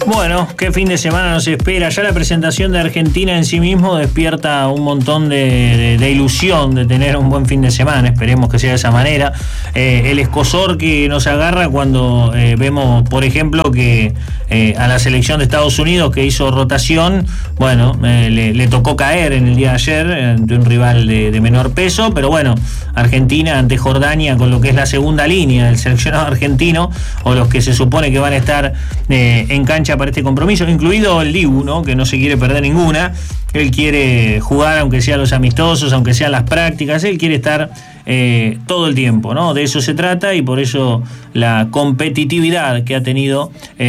Bueno, qué fin de semana nos espera. Ya la presentación de Argentina en sí mismo despierta un montón de ilusión de tener un buen fin de semana. Esperemos que sea de esa manera. El escozor que nos agarra cuando vemos, por ejemplo, que a la selección de Estados Unidos que hizo rotación, bueno, le tocó caer en el día de ayer ante un rival de menor peso, pero bueno, Argentina ante Jordania con lo que es la segunda línea del seleccionado argentino, o los que se supone que van a estar en cancha para este compromiso, incluido el Dibu, ¿no? Que no se quiere perder ninguna. Él quiere jugar aunque sean los amistosos, aunque sean las prácticas, él quiere estar todo el tiempo, ¿no? De eso se trata, y por eso la competitividad que ha tenido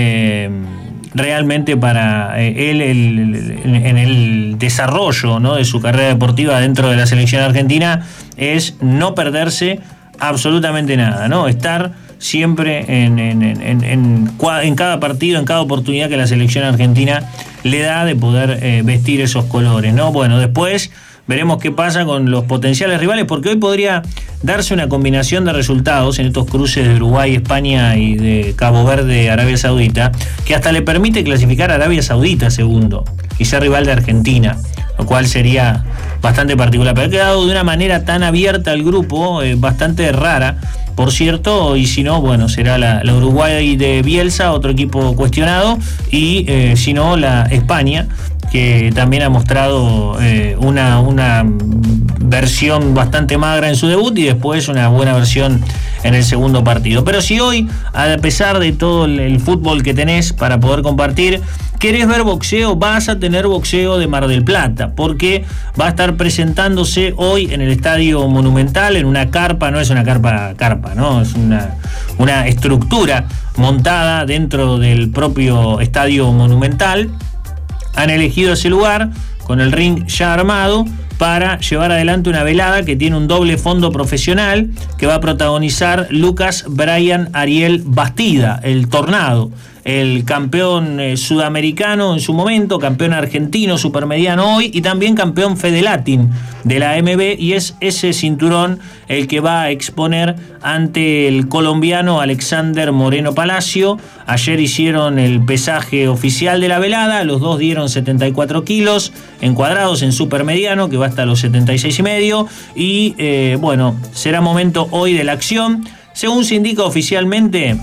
realmente para él en el desarrollo, ¿no?, de su carrera deportiva dentro de la selección argentina es no perderse absolutamente nada, ¿no? Estar siempre en cada partido, en cada oportunidad que la selección argentina le da de poder vestir esos colores, ¿no? Bueno, después veremos qué pasa con los potenciales rivales, porque hoy podría darse una combinación de resultados en estos cruces de Uruguay, España y de Cabo Verde, Arabia Saudita, que hasta le permite clasificar a Arabia Saudita segundo y ser rival de Argentina, lo cual sería bastante particular. Pero ha quedado de una manera tan abierta el grupo, bastante rara, por cierto, y si no, bueno, será la Uruguay de Bielsa, otro equipo cuestionado, y si no, la España, que también ha mostrado una versión bastante magra en su debut y después una buena versión en el segundo partido. Pero si hoy, a pesar de todo el fútbol que tenés para poder compartir, querés ver boxeo, vas a tener boxeo de Mar del Plata, porque va a estar presentándose hoy en el Estadio Monumental, en una carpa. No es una carpa, ¿no? Es una estructura montada dentro del propio Estadio Monumental. Han elegido ese lugar con el ring ya armado para llevar adelante una velada que tiene un doble fondo profesional que va a protagonizar Lucas Brian Ariel Bastida, el Tornado, el campeón sudamericano en su momento, campeón argentino supermediano hoy y también campeón Fedelatin de la AMB, y es ese cinturón el que va a exponer ante el colombiano Alexander Moreno Palacio. Ayer hicieron el pesaje oficial de la velada, los dos dieron 74 kilos encuadrados en supermediano, que va hasta los 76,5, y bueno, será momento hoy de la acción. Según se indica oficialmente,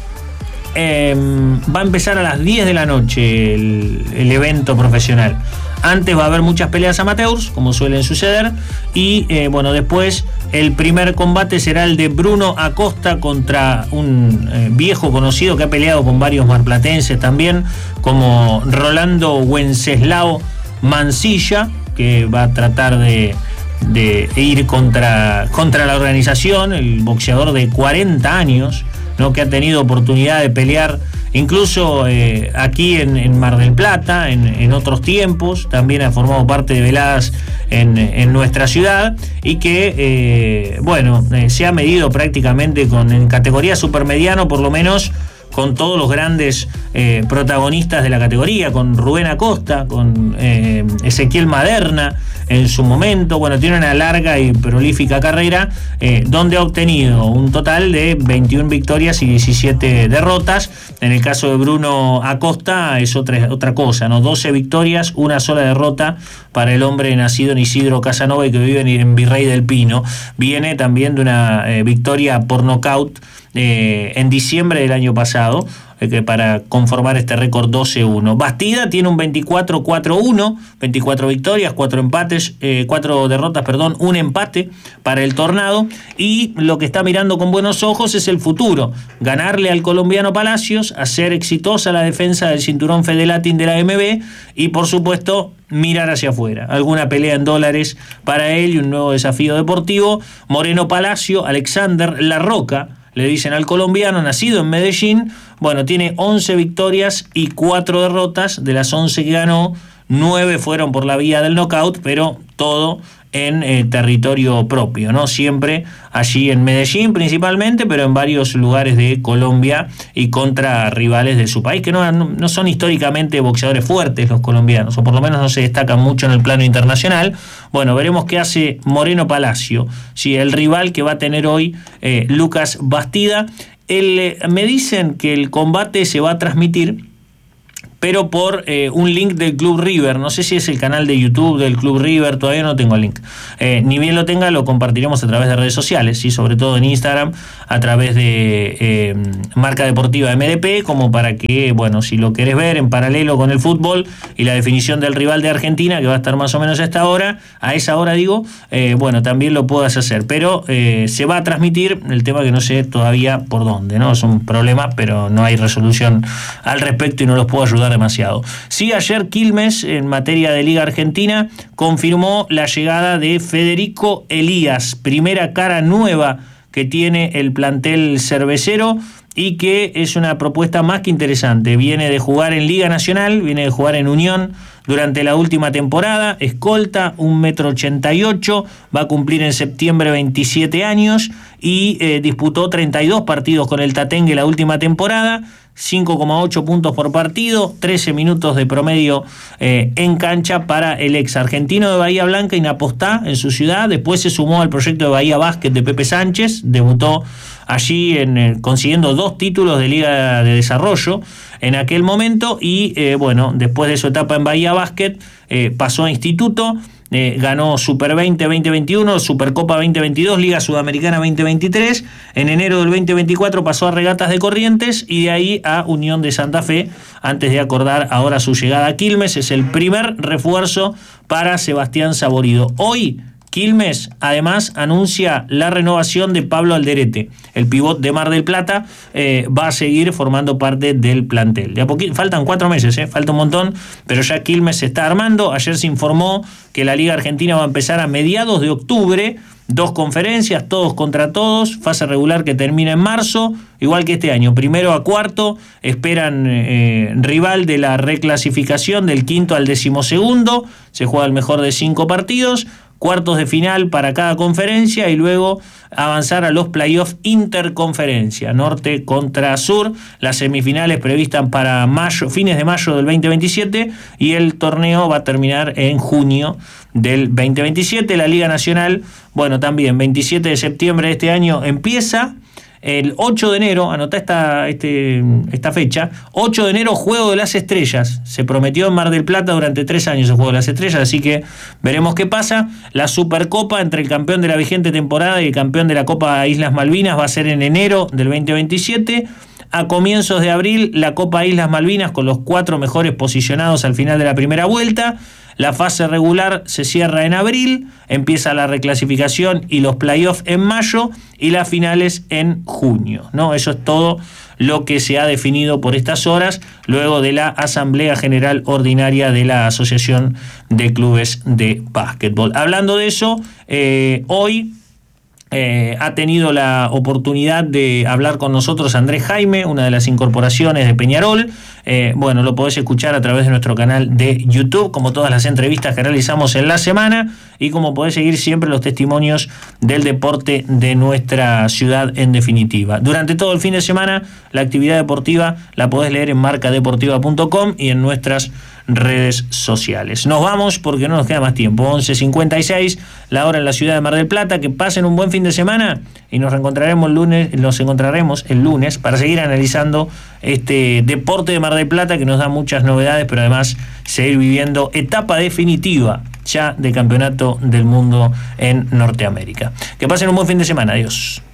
va a empezar a las 10 de la noche el evento profesional. Antes va a haber muchas peleas amateurs, como suelen suceder, y bueno, después el primer combate será el de Bruno Acosta contra un viejo conocido que ha peleado con varios marplatenses también, como Rolando Wenceslao Mancilla, que va a tratar de ir contra la organización, el boxeador de 40 años, ¿no?, que ha tenido oportunidad de pelear incluso aquí en Mar del Plata, en otros tiempos. También ha formado parte de veladas en nuestra ciudad, y que bueno, se ha medido prácticamente en categoría supermediano, por lo menos con todos los grandes protagonistas de la categoría, con Rubén Acosta, con Ezequiel Maderna en su momento. Bueno, tiene una larga y prolífica carrera donde ha obtenido un total de 21 victorias y 17 derrotas. En el caso de Bruno Acosta es otra cosa, ¿no? 12 victorias, una sola derrota para el hombre nacido en Isidro Casanova y que vive en Virrey del Pino. Viene también de una victoria por nocaut en diciembre del año pasado, para conformar este récord 12-1. Bastida tiene un 24-4-1, 24 victorias, 4 derrotas, un empate para el Tornado, y lo que está mirando con buenos ojos es el futuro: ganarle al colombiano Palacios, hacer exitosa la defensa del cinturón Fedelatin de la AMB y, por supuesto, mirar hacia afuera. Alguna pelea en dólares para él y un nuevo desafío deportivo. Moreno Palacio, Alexander La Roca, le dicen al colombiano, nacido en Medellín. Bueno, tiene 11 victorias y 4 derrotas. De las 11 que ganó, 9 fueron por la vía del knockout, pero todo en territorio propio, ¿no? Siempre allí en Medellín principalmente, pero en varios lugares de Colombia y contra rivales de su país, que no son históricamente boxeadores fuertes los colombianos, o por lo menos no se destacan mucho en el plano internacional. Bueno, veremos qué hace Moreno Palacio, sí, el rival que va a tener hoy Lucas Bastida. Me dicen que el combate se va a transmitir pero por un link del Club River. No sé si es el canal de YouTube del Club River, todavía no tengo el link. Ni bien lo tenga, lo compartiremos a través de redes sociales, ¿sí? Sobre todo en Instagram, a través de Marca Deportiva MDP, como para que, bueno, si lo querés ver en paralelo con el fútbol y la definición del rival de Argentina, que va a estar más o menos a esa hora digo, bueno, también lo puedas hacer, pero se va a transmitir, el tema que no sé todavía por dónde, ¿no? Es un problema, pero no hay resolución al respecto y no los puedo ayudar demasiado. Sí, ayer Quilmes, en materia de Liga Argentina, confirmó la llegada de Federico Elías, primera cara nueva que tiene el plantel cervecero, y que es una propuesta más que interesante. Viene de jugar en Liga Nacional, viene de jugar en Unión durante la última temporada, escolta, 1,88 m, va a cumplir en septiembre 27 años y disputó 32 partidos con el Tatengue la última temporada, 5,8 puntos por partido, 13 minutos de promedio en cancha para el ex argentino de Bahía Blanca, Inapostá, en su ciudad. Después se sumó al proyecto de Bahía Básquet de Pepe Sánchez, debutó allí consiguiendo 2 títulos de Liga de Desarrollo en aquel momento y bueno, después de su etapa en Bahía Básquet pasó a Instituto. Ganó Super 20 2021, Supercopa 2022, Liga Sudamericana 2023. En enero del 2024 pasó a Regatas de Corrientes y de ahí a Unión de Santa Fe, antes de acordar ahora su llegada a Quilmes. Es el primer refuerzo para Sebastián Saborido. Hoy Quilmes además anuncia la renovación de Pablo Alderete, el pivot de Mar del Plata, va a seguir formando parte del plantel. De a poquito, faltan 4 meses, falta un montón, pero ya Quilmes se está armando. Ayer se informó que la Liga Argentina va a empezar a mediados de octubre, 2 conferencias, todos contra todos, fase regular que termina en marzo, igual que este año, primero a cuarto, esperan rival de la reclasificación del quinto al 12º, se juega el mejor de 5 partidos, cuartos de final para cada conferencia y luego avanzar a los playoffs interconferencia, norte contra sur, las semifinales previstas para fines de mayo del 2027 y el torneo va a terminar en junio del 2027. La Liga Nacional, bueno, también 27 de septiembre de este año empieza. El 8 de enero, anotá esta fecha, 8 de enero, Juego de las Estrellas. Se prometió en Mar del Plata durante 3 años el Juego de las Estrellas, así que veremos qué pasa. La Supercopa entre el campeón de la vigente temporada y el campeón de la Copa Islas Malvinas va a ser en enero del 2027. A comienzos de abril, la Copa Islas Malvinas con los 4 mejores posicionados al final de la primera vuelta. La fase regular se cierra en abril, empieza la reclasificación y los playoffs en mayo y las finales en junio, ¿no? Eso es todo lo que se ha definido por estas horas luego de la Asamblea General Ordinaria de la Asociación de Clubes de Básquetbol. Hablando de eso, hoy ha tenido la oportunidad de hablar con nosotros Andrés Jaime, una de las incorporaciones de Peñarol. Bueno, lo podés escuchar a través de nuestro canal de YouTube, como todas las entrevistas que realizamos en la semana, y como podés seguir siempre los testimonios del deporte de nuestra ciudad en definitiva. Durante todo el fin de semana, la actividad deportiva la podés leer en marcadeportiva.com y en nuestras redes sociales. Nos vamos porque no nos queda más tiempo. 11:56, la hora en la ciudad de Mar del Plata. Que pasen un buen fin de semana y nos encontraremos el lunes para seguir analizando este deporte de Mar del Plata que nos da muchas novedades, pero además seguir viviendo etapa definitiva ya de campeonato del mundo en Norteamérica. Que pasen un buen fin de semana. Adiós.